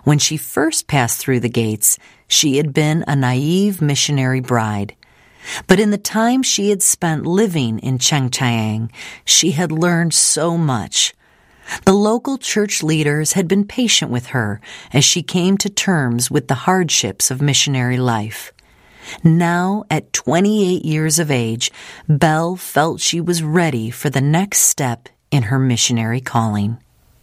When she first passed through the gates, she had been a naive missionary bride. But in the time she had spent living in Changjiang, she had learned so much. The local church leaders had been patient with her as she came to terms with the hardships of missionary life. Now, at 28 years of age, Belle felt she was ready for the next step in her missionary calling.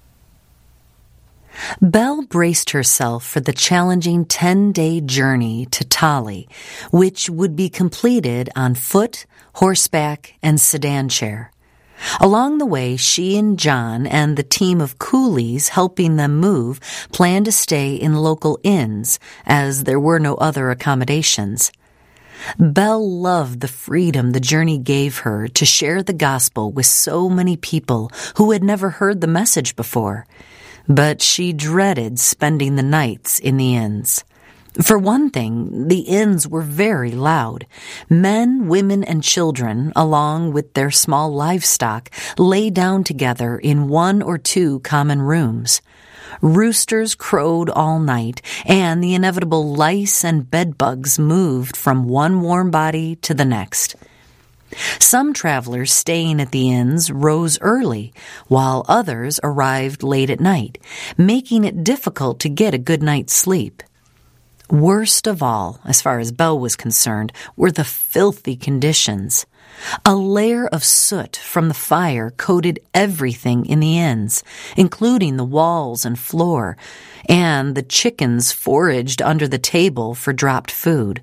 Belle braced herself for the challenging 10-day journey to Tali, which would be completed on foot, horseback, and sedan chair. Along the way, she and John and the team of coolies helping them move planned to stay in local inns, as there were no other accommodations. Belle loved the freedom the journey gave her to share the gospel with so many people who had never heard the message before, but she dreaded spending the nights in the inns. For one thing, the inns were very loud. Men, women, and children, along with their small livestock, lay down together in one or two common rooms. Roosters crowed all night, and the inevitable lice and bedbugs moved from one warm body to the next. Some travelers staying at the inns rose early, while others arrived late at night, making it difficult to get a good night's sleep. Worst of all, as far as Belle was concerned, were the filthy conditions. A layer of soot from the fire coated everything in the inns, including the walls and floor, and the chickens foraged under the table for dropped food.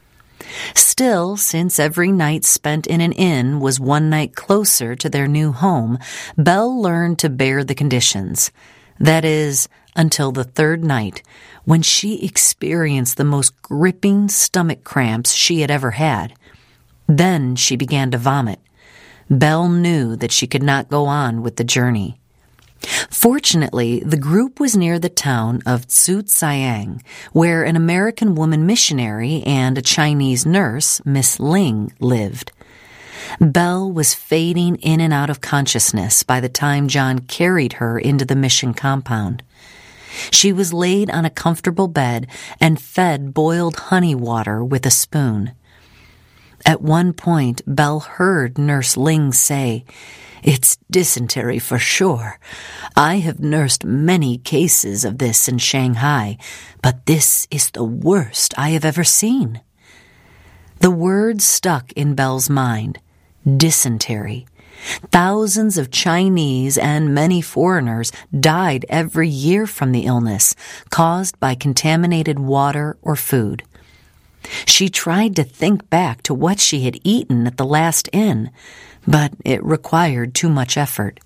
Still, since every night spent in an inn was one night closer to their new home, Belle learned to bear the conditions. That is, until the third night, when she experienced the most gripping stomach cramps she had ever had. Then she began to vomit. Belle knew that she could not go on with the journey. Fortunately, the group was near the town of Tsutsayang, where an American woman missionary and a Chinese nurse, Miss Ling, lived. Belle was fading in and out of consciousness by the time John carried her into the mission compound. She was laid on a comfortable bed and fed boiled honey water with a spoon. At one point, Belle heard Nurse Ling say, "It's dysentery for sure. I have nursed many cases of this in Shanghai, but this is the worst I have ever seen." The word stuck in Belle's mind, dysentery. Thousands of Chinese and many foreigners died every year from the illness caused by contaminated water or food. She tried to think back to what she had eaten at the last inn, but it required too much effort.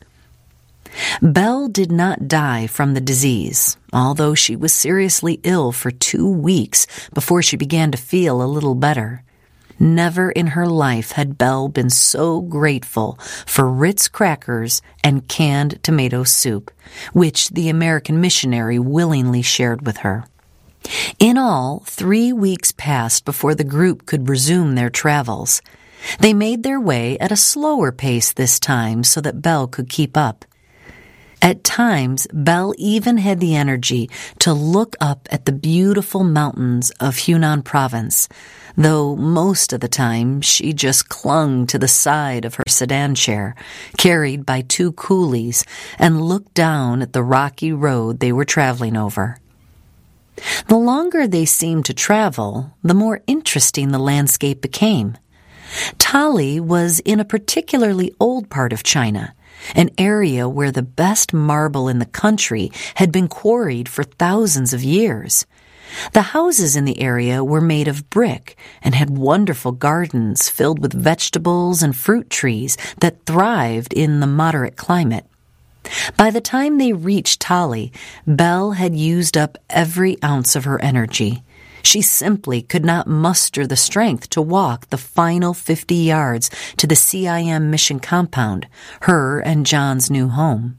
Belle did not die from the disease, although she was seriously ill for 2 weeks before she began to feel a little better. Never in her life had Belle been so grateful for Ritz crackers and canned tomato soup, which the American missionary willingly shared with her. In all, 3 weeks passed before the group could resume their travels. They made their way at a slower pace this time so that Belle could keep up. At times, Belle even had the energy to look up at the beautiful mountains of Hunan province, though most of the time she just clung to the side of her sedan chair, carried by 2 coolies, and looked down at the rocky road they were traveling over. The longer they seemed to travel, the more interesting the landscape became. Tali was in a particularly old part of China, an area where the best marble in the country had been quarried for thousands of years. The houses in the area were made of brick and had wonderful gardens filled with vegetables and fruit trees that thrived in the moderate climate. By the time they reached Tali, Belle had used up every ounce of her energy. She simply could not muster the strength to walk the final 50 yards to the CIM mission compound, her and John's new home.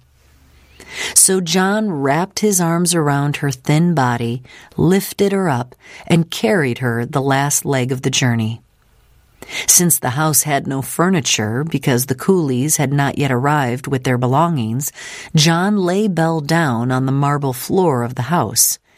So John wrapped his arms around her thin body, lifted her up, and carried her the last leg of the journey. Since the house had no furniture because the coolies had not yet arrived with their belongings, John lay Belle down on the marble floor of the house.